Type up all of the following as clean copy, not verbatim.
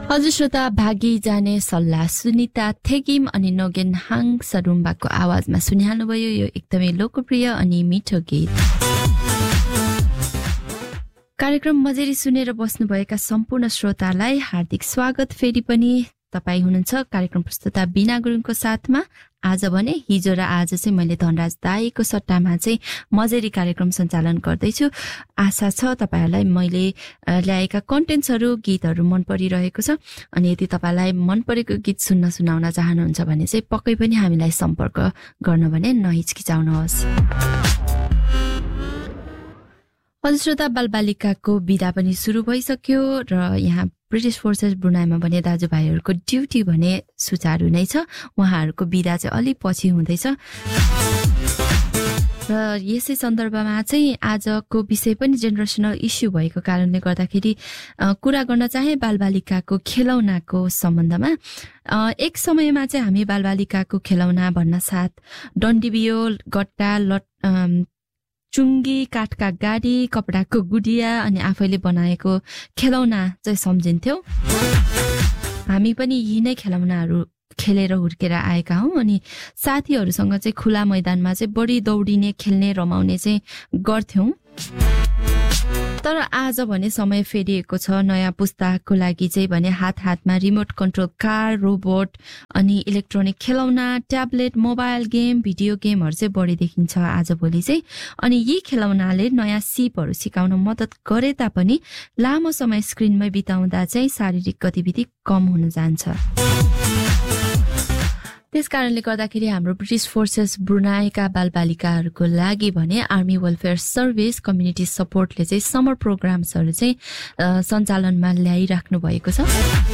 हजुर श्रोता, भागी जाने सल्लाह सुनिता थेगिम अनि नोगेन हाङ सरुम्बाको आवाजमा सुनिहाल्नुभयो यो एकदमै लोकप्रिय अनि मिठो गीत। कार्यक्रम मजेरी सुनेर बस्नुभएका सम्पूर्ण श्रोतालाई हार्दिक स्वागत। फेरि पनि तपाईँ हुनुहुन्छ कार्यक्रम प्रस्तुता बिना गुरुङको साथमा। आज भने हिजो र आज चाहिँ मैले धनराज दाईको सट्टामा चाहिँ मजेरी कार्यक्रम सञ्चालन गर्दैछु। आशा छ तपाईहरुलाई मैले ल्याएका कन्टेन्ट्सहरू गीतहरू मन परिरहेको छ। अनि यदि तपाईलाई मन परेको गीत सुनाउन चाहनुहुन्छ भने चाहिँ पक्कै पनि हामीलाई सम्पर्क गर्न भने नहिचकिचाउनुहोस्। हजुर श्रोता, बालबालिकाको बिदा पनि सुरु भइसक्यो र यहाँ ब्रिटिश फोर्सेस ब्रुनाईमा भने दाजुभाइहरूको ड्युटी भने सुचारू नै छ। उहाँहरूको बिदा चाहिँ अलि पछि हुँदैछ र यसै सन्दर्भमा चाहिँ आजको विषय पनि जेनरेसनल इस्यु भएको कारणले गर्दाखेरि कुरा गर्न चाहे बालबालिकाको खेलौनाको सम्बन्धमा। एक समयमा चाहिँ हामी बालबालिकाको खेलौना भन्न साथ डन्डीबियो, गट्टा, चुङ्गी, काठका गाडी, कपडाको गुडिया अनि आफैले बनाएको खेलौना चाहिँ सम्झिन्थ्यौ। हामी पनि यी नै खेलौनाहरू खेलेर हुर्केर आएका हौं अनि साथीहरूसँग चाहिँ खुला मैदानमा चाहिँ बढी दौडिने, खेल्ने, रमाउने चाहिँ गर्थ्यौं। तर आज भने समय फेरिएको छ। नयाँ पुस्ताको लागि चाहिँ भने हातमा रिमोट कन्ट्रोल कार, रोबोट अनि इलेक्ट्रोनिक खेलौना, ट्याब्लेट, मोबाइल गेम, भिडियो गेमहरू चाहिँ बढी देखिन्छ आजभोलि चाहिँ। अनि यी खेलौनाले नयाँ सिपहरू सिकाउन मद्दत गरे तापनि लामो समय स्क्रिनमै बिताउँदा चाहिँ शारीरिक गतिविधि कम हुन जान्छ। त्यस कारणले गर्दाखेरि हाम्रो ब्रिटिश फोर्सेस ब्रुनाईका बालबालिकाहरूको लागि भने आर्मी वेलफेयर सर्भिस कम्युनिटी सपोर्टले चाहिँ समर प्रोग्राम्सहरू चाहिँ सञ्चालनमा ल्याइराख्नु भएको छ।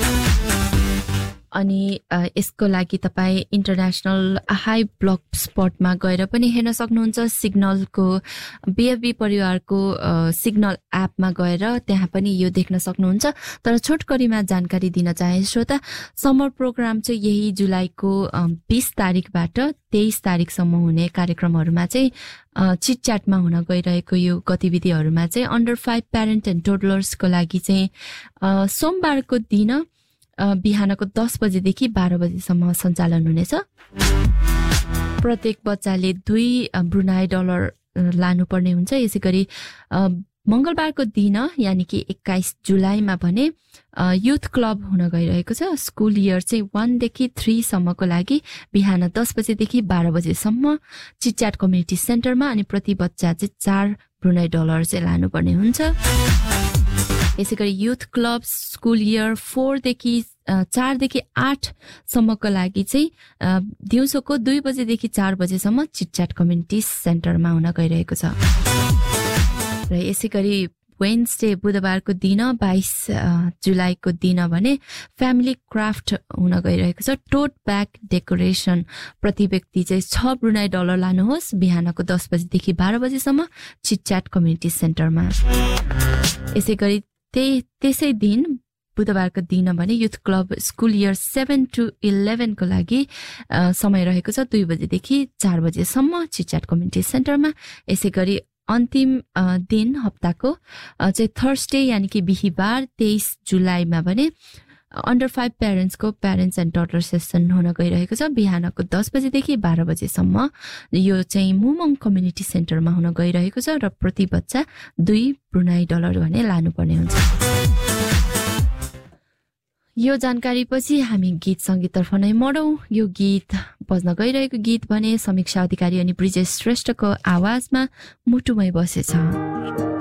अनि यसको लागि तपाईँ इन्टरनेसनल हाई ब्लक स्पटमा गएर पनि हेर्न सक्नुहुन्छ। सिग्नलको बिएफबी परिवारको सिग्नल एपमा गएर त्यहाँ पनि यो देख्न सक्नुहुन्छ। तर छोटकरीमा जानकारी दिन चाहे श्रोता, समर प्रोग्राम चाहिँ यही जुलाईको 20 तारिकबाट 23 तारिकसम्म हुने कार्यक्रमहरूमा चाहिँ चिटच्याटमा हुन गइरहेको यो गतिविधिहरूमा चाहिँ अन्डर 5 प्यारेन्ट एन्ड टोडलर्सको लागि चाहिँ सोमबारको दिन बिहानको 10 बजेदेखि 12 बजेसम्म सञ्चालन हुनेछ। प्रत्येक बच्चाले 2 ब्रुनाई डलर लानुपर्ने हुन्छ। यसै गरी मंगलबारको दिन यानि कि 21 जुलाईमा भने युथ क्लब हुन गइरहेको छ। स्कुल इयर चाहिँ 1 देखि 3 सम्मको लागि बिहान 10 बजेदेखि 12 बजेसम्म चिटच्याट कम्युनिटी सेन्टरमा अनि प्रति बच्चा चाहिँ 4 ब्रुनाई डलर चाहिँ लानुपर्ने हुन्छ। यसै गरी युथ क्लब स्कुल इयर 4 देखि 8 सम्मको लागि चाहिँ दिउँसोको 2 बजेदेखि 4 बजेसम्म चिटच्याट कम्युनिटी सेन्टरमा हुन गइरहेको छ। र यसै गरी वेन्सडे बुधबारको दिन 22 जुलाईको दिन भने फ्यामिली क्राफ्ट हुन गइरहेको छ। टोट ब्याग डेकोरेसन प्रति व्यक्ति चाहिँ 6 ब्रुनाई डलर लानुहोस्। बिहानको 10 बजेदेखि 12 बजेसम्म चिटच्याट कम्युनिटी सेन्टरमा। यसै गरी त्यसै दिन बुधबारको दिन भने youth club school year 7 to 11 को लागि समय रहेको छ 2 बजेदेखि 4 बजेसम्म चिटच्याट कम्युनिटी सेन्टरमा। यसै गरी अन्तिम दिन हप्ताको चाहिँ थर्सडे यानि कि बिहीबार 23 जुलाईमा भने under 5 प्यारेन्ट्सको parents and daughter session हुन गइरहेको छ। बिहानको 10 बजेदेखि 12 बजेसम्म यो चाहिँ मुमङ कम्युनिटी सेन्टरमा हुन गइरहेको छ र प्रति बच्चा 2 ब्रुनाई डलर भने लानुपर्ने हुन्छ। यो जानकारी पछि हामी गीत संगीततर्फ नै मरौं। यो गीत बज्न गइरहेको गीत भने समीक्षा अधिकारी अनि ब्रिजेश श्रेष्ठको आवाजमा मुटुमै बसेछ।